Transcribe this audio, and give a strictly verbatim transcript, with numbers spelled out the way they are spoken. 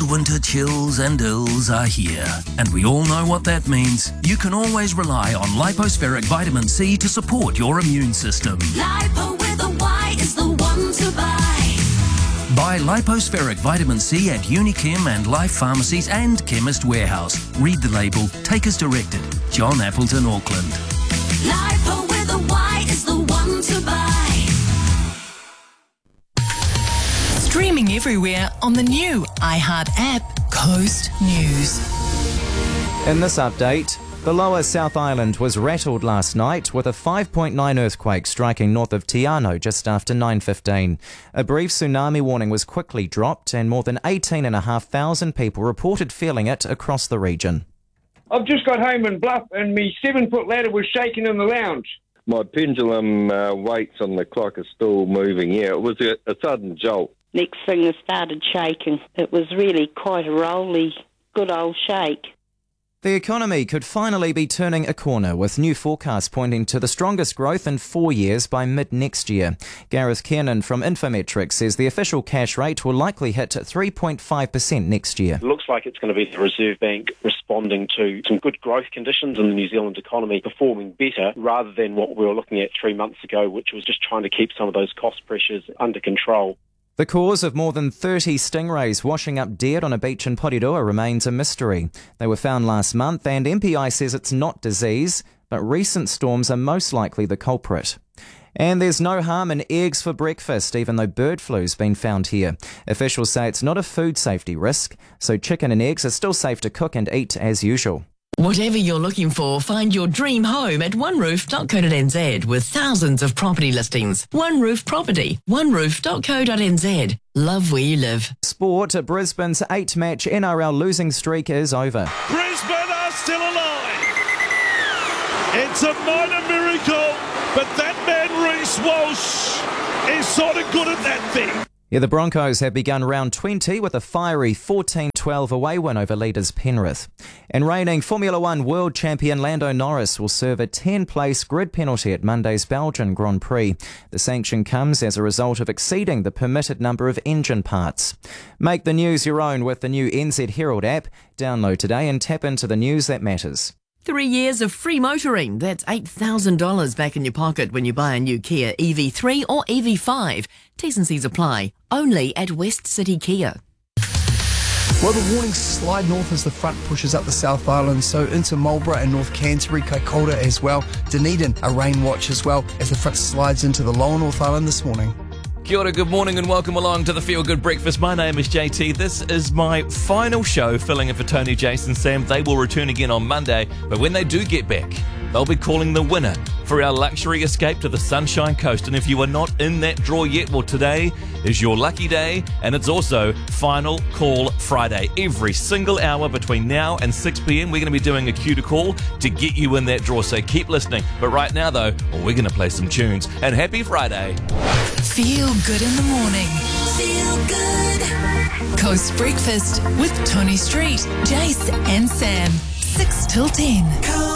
cold winter chills and ills are here, and we all know what that means. You can always rely on Lipospheric Vitamin C to support your immune system. Lipo with a Y is the one to buy. Buy Lipospheric Vitamin C at Unichem and Life Pharmacies and Chemist Warehouse. Read the label. Take as directed. John Appleton, Auckland. Lipo with a Y is the one to buy. Streaming everywhere on the new iHeart app, Coast News. In this update, the lower South Island was rattled last night with a five point nine earthquake striking north of Te Anau just after nine fifteen. A brief tsunami warning was quickly dropped and more than eighteen thousand five hundred people reported feeling it across the region. I've just got home in Bluff and my seven-foot ladder was shaking in the lounge. My pendulum uh, weights on the clock are still moving. Yeah, it was a, a sudden jolt. Next thing, it started shaking. It was really quite a rolly, good old shake. The economy could finally be turning a corner, with new forecasts pointing to the strongest growth in four years by mid-next year. Gareth Kiernan from Infometrics says the official cash rate will likely hit three point five percent next year. It looks like it's going to be the Reserve Bank responding to some good growth conditions in the New Zealand economy, performing better rather than what we were looking at three months ago, which was just trying to keep some of those cost pressures under control. The cause of more than thirty stingrays washing up dead on a beach in Porirua remains a mystery. They were found last month and M P I says it's not disease, but recent storms are most likely the culprit. And there's no harm in eggs for breakfast, even though bird flu's been found here. Officials say it's not a food safety risk, so chicken and eggs are still safe to cook and eat as usual. Whatever you're looking for, find your dream home at one roof dot co dot n z with thousands of property listings. One Roof Property, one roof dot co dot n z. Love where you live. Sport, Brisbane's eight-match N R L losing streak is over. Brisbane are still alive. It's a minor miracle, but that man Reece Walsh is sort of good at that thing. Yeah, the Broncos have begun round twenty with a fiery fourteen twelve away win over leaders Penrith. And reigning Formula One world champion Lando Norris will serve a ten-place grid penalty at Monday's Belgian Grand Prix. The sanction comes as a result of exceeding the permitted number of engine parts. Make the news your own with the new N Z Herald app. Download today and tap into the news that matters. Three years of free motoring. That's eight thousand dollars back in your pocket when you buy a new Kia E V three or E V five. T's and C's apply. Only at West City Kia. Well, the warnings slide north as the front pushes up the South Island, so into Marlborough and North Canterbury, Kaikoura as well. Dunedin, a rain watch as well as the front slides into the lower North Island this morning. Kia ora, good morning and welcome along to the Feel Good Breakfast. My name is J T. This is my final show filling in for Tony, Jason, Sam. They will return again on Monday, but when they do get back, they'll be calling the winner for our luxury escape to the Sunshine Coast. And if you are not in that draw yet, well, today is your lucky day, and it's also Final Call Friday. Every single hour between now and six p.m, we're going to be doing a cue to call to get you in that draw, so keep listening. But right now, though, well, we're going to play some tunes. And happy Friday. Feel good in the morning. Feel good. Coast Breakfast with Tony Street, Jace and Sam. six till ten.